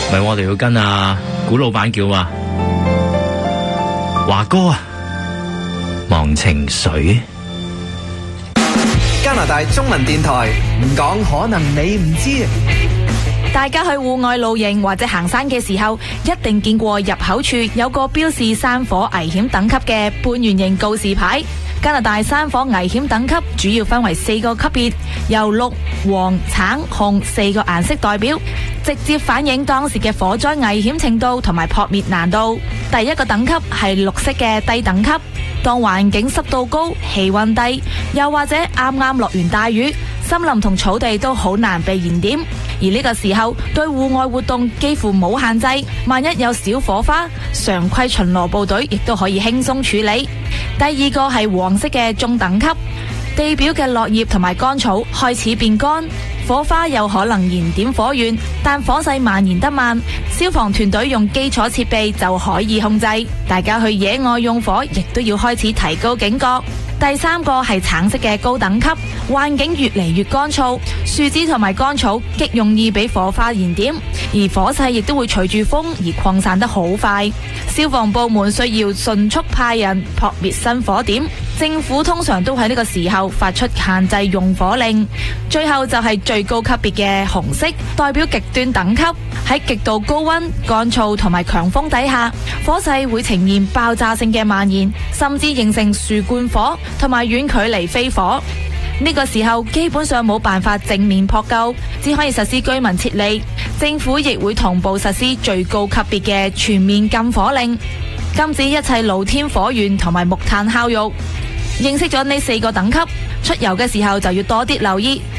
咪我哋要跟古老闆叫啊，華哥啊，忘情水。 加拿大中文電台唔講可能你唔知。 大家去戶外露營或者行山嘅時候，一定見過入口處有個標示山火危險等級嘅半圓形告示牌。加拿大山火危險等級主要分為4個級別，由綠、黃、橙、紅4個顏色代表，直接反映當時嘅火災危險程度同埋撲滅難度。第一個等級係綠色嘅低等級，當環境濕度高、氣溫低，又或者啱啱落完大雨，森林同草地都好難被燃點，而呢個時候對戶外活動幾乎冇限制，萬一有小火花，常規巡邏部隊亦都可以輕鬆處理。第二個係黃色嘅中等級，地表嘅落葉同埋乾草開始變乾，火花有可能燃點火源，但火勢蔓延得慢，消防團隊用基礎設備就可以控制。大家去野外用火亦都要開始提高警覺。第三個係橙色嘅高等級，環境越嚟越乾燥，樹枝同埋乾草極容易俾火花燃點，而火勢亦都會隨住風而擴散得好快。消防部門需要迅速派人撲滅新火點，政府通常都喺呢個時候發出限制用火令。最後就係最高級別嘅紅色，代表極端等級，喺極度高溫、乾燥同埋強風底下，火勢會呈現爆炸性嘅蔓延，甚至形成樹冠火同埋遠距離飛火。呢個時候基本上冇辦法正面撲救，只可以實施居民撤離。政府亦會同步實施最高級別嘅全面禁火令，禁止一切露天火源同埋木炭烤肉。認識咗呢4個等級，出遊嘅時候就要多啲留意。